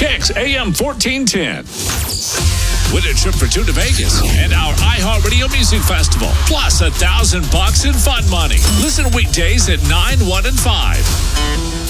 Kicks AM 1410. Win a trip for two to Vegas and our iHeartRadio Music Festival, plus $1,000 in fun money. Listen weekdays at 9, 1, and 5.